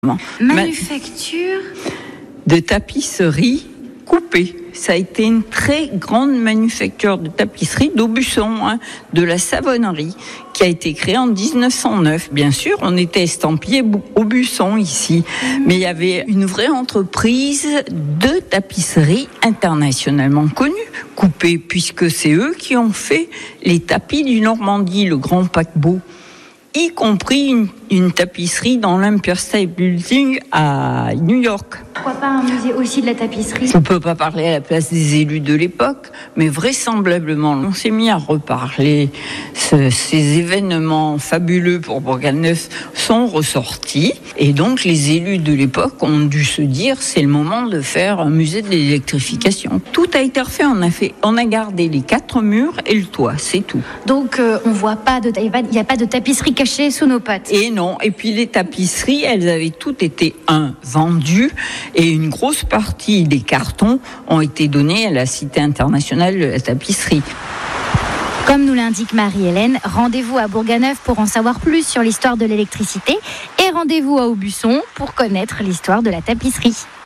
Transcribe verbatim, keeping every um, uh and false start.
Manufacture de tapisserie coupée. Ça a été une très grande manufacture de tapisserie d'Aubusson, hein, de la savonnerie, qui a été créée en dix-neuf cent neuf. Bien sûr, on était estampillé Aubusson ici, mais il y avait une vraie entreprise de tapisserie internationalement connue, coupée, puisque c'est eux qui ont fait les tapis du Normandie, le grand paquebot, y compris une, une tapisserie dans l'Empire State Building à New York. Pourquoi pas un musée aussi de la tapisserie ? Je ne peux pas parler à la place des élus de l'époque, mais vraisemblablement, on s'est mis à reparler. Ce, ces événements fabuleux pour Bourganeuf sont ressortis, et donc les élus de l'époque ont dû se dire c'est le moment de faire un musée de l'électrification. Tout a été refait, on a fait, on a gardé les quatre murs et le toit, c'est tout. Donc euh, on voit pas de, il n'y a pas de tapisserie cachée sous nos pattes. Et non, et puis les tapisseries, elles avaient toutes été un vendues. Et une grosse partie des cartons ont été donnés à la Cité internationale de la tapisserie. Comme nous l'indique Marie-Hélène, rendez-vous à Bourganeuf pour en savoir plus sur l'histoire de l'électricité et rendez-vous à Aubusson pour connaître l'histoire de la tapisserie.